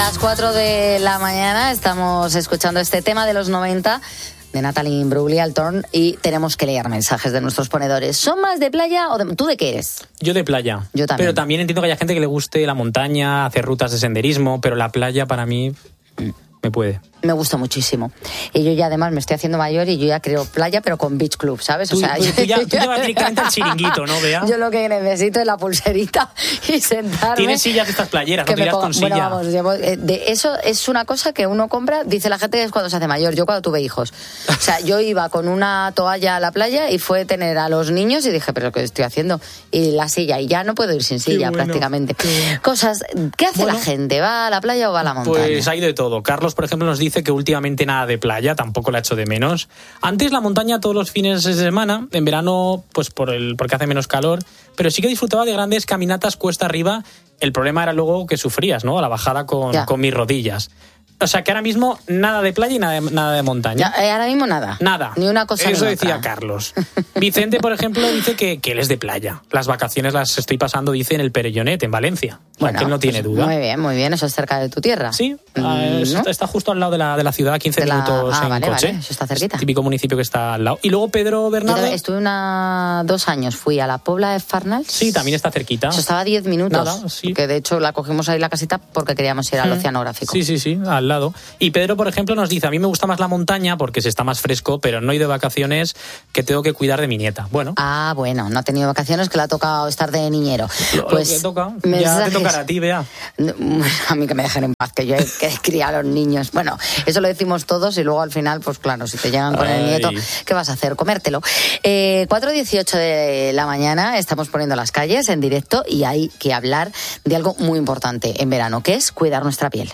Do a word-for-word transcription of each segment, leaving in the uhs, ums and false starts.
las cuatro de la mañana estamos escuchando este tema de los noventa de Natalie Imbruglia, el Torn, y tenemos que leer mensajes de nuestros ponedores. ¿Son más de playa o de... ¿Tú de qué eres? Yo de playa. Yo también. Pero también entiendo que haya gente que le guste la montaña, hacer rutas de senderismo, pero la playa para mí me puede. Me gusta muchísimo. Y yo ya además me estoy haciendo mayor y yo ya creo playa, pero con beach club, ¿sabes? Tú, o sea, tú, yo, tú ya, yo, tú te vas directamente al chiringuito, ¿no, Bea? Yo lo que necesito es la pulserita y sentarme. Tienes sillas de estas playeras, no te irás con silla. Bueno, vamos, llevo, de eso es una cosa que uno compra, dice la gente que es cuando se hace mayor. Yo cuando tuve hijos. O sea, yo iba con una toalla a la playa y fue tener a los niños y dije, ¿pero qué estoy haciendo? Y la silla, y ya no puedo ir sin silla, bueno, prácticamente. Qué... Cosas, ¿qué hace bueno, la gente? ¿Va a la playa o va a la montaña? Pues hay de todo. Carlos, por ejemplo, nos dice que últimamente nada de playa, tampoco la echo de menos. Antes la montaña todos los fines de semana, en verano pues por el porque hace menos calor, pero sí que disfrutaba de grandes caminatas cuesta arriba. El problema era luego que sufrías, ¿no? A la bajada con, con mis rodillas. O sea, que ahora mismo nada de playa y nada de, nada de montaña. Ya, ahora mismo nada. Nada. Ni una cosa Eso ni decía otra. Carlos. Vicente, por ejemplo, dice que, que él es de playa. Las vacaciones las estoy pasando, dice, en el Perellonet, en Valencia. Bueno, que él no tiene pues duda. Muy bien, muy bien. Eso es cerca de tu tierra. Sí. Mm, ¿no? está, está justo al lado de la, de la ciudad, quince la... minutos ah, en vale, coche. Vale, eso está cerquita. Es típico municipio que está al lado. Y luego Pedro Bernardo... Yo estuve una, dos años, fui a la Pobla de Farnals. Sí, también está cerquita. Eso estaba a diez minutos. Nada, sí. Que de hecho la cogimos ahí la casita porque queríamos ir al mm. oceanográfico. Sí, sí, sí, al lado. Y Pedro, por ejemplo, nos dice, a mí me gusta más la montaña porque se está más fresco, pero no he ido de vacaciones, que tengo que cuidar de mi nieta. Bueno. Ah, bueno, no ha tenido vacaciones, que le ha tocado estar de niñero. Lo, pues lo que toca, mensajes... ya te tocará a ti, Bea. A mí que me dejen en paz, que yo he, que he criado a los niños. Bueno, eso lo decimos todos y luego al final, pues claro, si te llegan con Ay. el nieto, ¿qué vas a hacer? Comértelo. Eh, cuatro dieciocho de la mañana, estamos poniendo las calles en directo y hay que hablar de algo muy importante en verano, que es cuidar nuestra piel.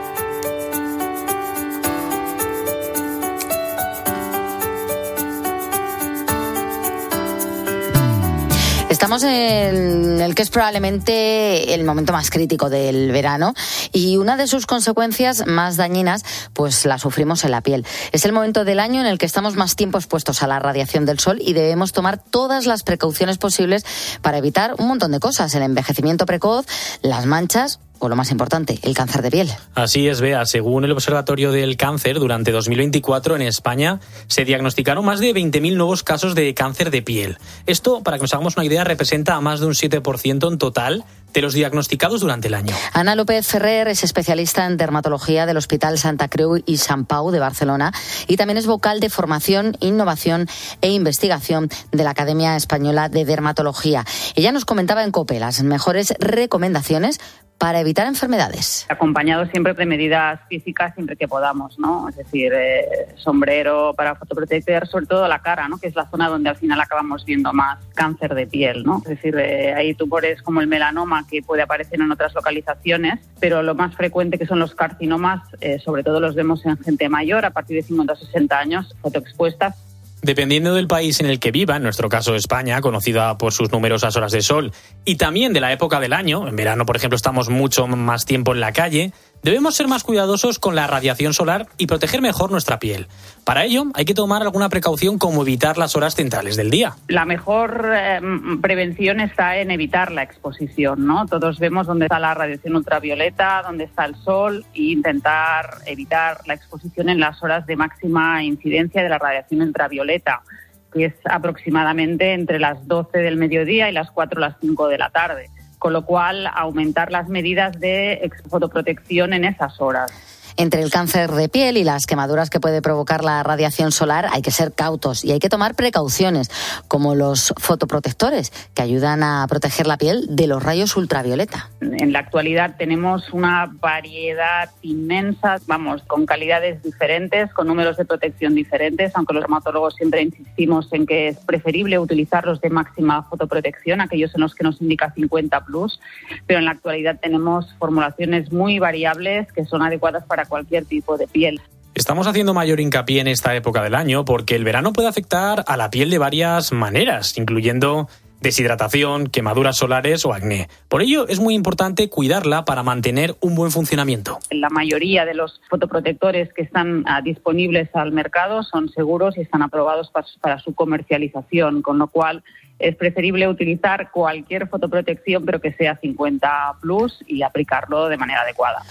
Estamos en el que es probablemente el momento más crítico del verano y una de sus consecuencias más dañinas pues la sufrimos en la piel. Es el momento del año en el que estamos más tiempo expuestos a la radiación del sol y debemos tomar todas las precauciones posibles para evitar un montón de cosas, el envejecimiento precoz, las manchas o lo más importante, el cáncer de piel. Así es, Bea. Según el Observatorio del Cáncer, durante dos mil veinticuatro en España se diagnosticaron más de veinte mil nuevos casos de cáncer de piel. Esto, para que nos hagamos una idea, representa a más de un siete por ciento en total de los diagnosticados durante el año. Ana López Ferrer es especialista en dermatología del Hospital Santa Creu y Sant Pau de Barcelona y también es vocal de formación, innovación e investigación de la Academia Española de Dermatología. Ella nos comentaba en COPE las mejores recomendaciones para evitar enfermedades. Acompañado siempre de medidas físicas siempre que podamos, ¿no? Es decir, eh, sombrero para fotoproteger, sobre todo la cara, ¿no? Que es la zona donde al final acabamos viendo más cáncer de piel, ¿no? Es decir, eh, hay tumores como el melanoma que puede aparecer en otras localizaciones, pero lo más frecuente que son los carcinomas, eh, sobre todo los vemos en gente mayor, a partir de cincuenta a sesenta años, fotoexpuestas. Dependiendo del país en el que viva, en nuestro caso España, conocida por sus numerosas horas de sol, y también de la época del año, en verano, por ejemplo, estamos mucho más tiempo en la calle, debemos ser más cuidadosos con la radiación solar y proteger mejor nuestra piel. Para ello, hay que tomar alguna precaución como evitar las horas centrales del día. La mejor eh, prevención está en evitar la exposición, ¿no? Todos vemos dónde está la radiación ultravioleta, dónde está el sol, e intentar evitar la exposición en las horas de máxima incidencia de la radiación ultravioleta, que es aproximadamente entre las doce del mediodía y las cuatro o las cinco de la tarde. Con lo cual, aumentar las medidas de fotoprotección en esas horas. Entre el cáncer de piel y las quemaduras que puede provocar la radiación solar hay que ser cautos y hay que tomar precauciones, como los fotoprotectores, que ayudan a proteger la piel de los rayos ultravioleta. En la actualidad tenemos una variedad inmensa, vamos, con calidades diferentes, con números de protección diferentes, aunque los dermatólogos siempre insistimos en que es preferible utilizar los de máxima fotoprotección, aquellos en los que nos indica cincuenta plus, pero en la actualidad tenemos formulaciones muy variables que son adecuadas para cualquier tipo de piel. Estamos haciendo mayor hincapié en esta época del año porque el verano puede afectar a la piel de varias maneras, incluyendo deshidratación, quemaduras solares o acné. Por ello, es muy importante cuidarla para mantener un buen funcionamiento. La mayoría de los fotoprotectores que están uh, disponibles al mercado son seguros y están aprobados para, para su comercialización, con lo cual es preferible utilizar cualquier fotoprotección, pero que sea cincuenta plus y aplicarlo de manera adecuada.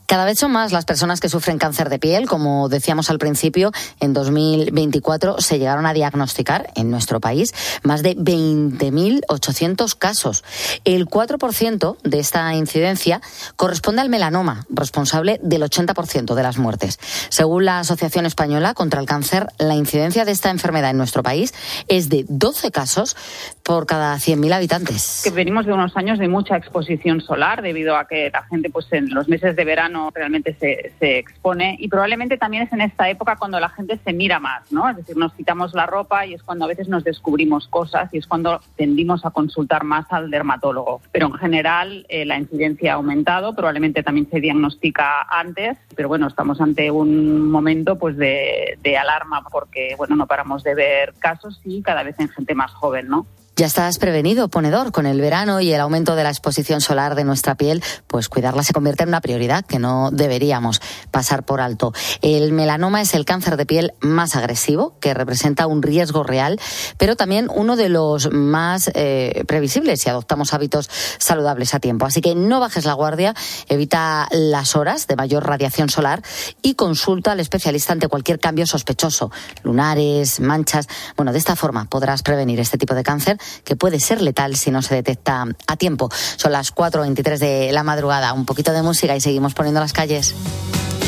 Cada vez son más las personas que sufren cáncer de piel. Como decíamos al principio, en dos mil veinticuatro se llegaron a diagnosticar en nuestro país más de veinte mil ochocientos casos. El cuatro por ciento de esta incidencia corresponde al melanoma, responsable del ochenta por ciento de las muertes. Según la Asociación Española contra el Cáncer, la incidencia de esta enfermedad en nuestro país es de doce casos por cada cien mil habitantes. Que venimos de unos años de mucha exposición solar, debido a que la gente pues en los meses de verano realmente se, se expone, y probablemente también es en esta época cuando la gente se mira más, ¿no? Es decir, nos quitamos la ropa y es cuando a veces nos descubrimos cosas y es cuando tendimos a consultar más al dermatólogo. Pero en general eh, la incidencia ha aumentado, probablemente también se diagnostica antes, pero bueno, estamos ante un momento pues de, de alarma porque bueno, no paramos de ver casos y cada vez en gente más joven, ¿no? Ya estás prevenido, ponedor. Con el verano y el aumento de la exposición solar de nuestra piel, pues cuidarla se convierte en una prioridad que no deberíamos pasar por alto. El melanoma es el cáncer de piel más agresivo, que representa un riesgo real, pero también uno de los más eh, previsibles si adoptamos hábitos saludables a tiempo. Así que no bajes la guardia, evita las horas de mayor radiación solar y consulta al especialista ante cualquier cambio sospechoso, lunares, manchas. Bueno, de esta forma podrás prevenir este tipo de cáncer, que puede ser letal si no se detecta a tiempo. Son las cuatro veintitrés de la madrugada. Un poquito de música y seguimos poniendo las calles.